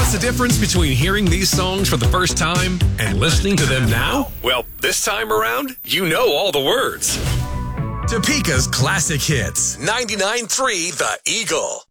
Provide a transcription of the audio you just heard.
What's the difference between hearing these songs for the first time and listening to them now? Well, this time around, you know all the words. Topeka's classic hits. 99.3 The Eagle.